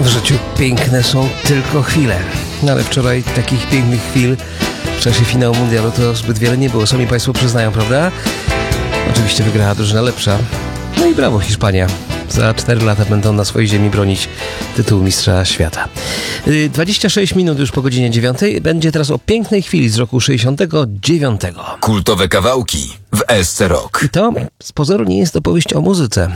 W życiu piękne są tylko chwile. No ale wczoraj takich pięknych chwil w czasie finału mundialu to zbyt wiele nie było. Sami Państwo przyznają, prawda? Oczywiście wygrała drużyna lepsza. No i brawo Hiszpania. Za 4 lata będą na swojej ziemi bronić tytułu mistrza świata. 26 minut już po godzinie 9. Będzie teraz o pięknej chwili z roku 69. Kultowe kawałki w SC Rock. I to z pozoru nie jest opowieść o muzyce.